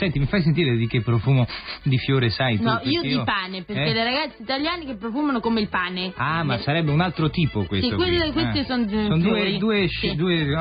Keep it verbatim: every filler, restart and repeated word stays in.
Senti, mi fai sentire di che profumo di fiore sai tu? No, io Perché di pane, perché eh? le ragazze italiane che profumano come il pane. Ah, ma sarebbe un altro tipo questo. Sì, quelle, qui. questi Ah. sono Sono due, due, sì. due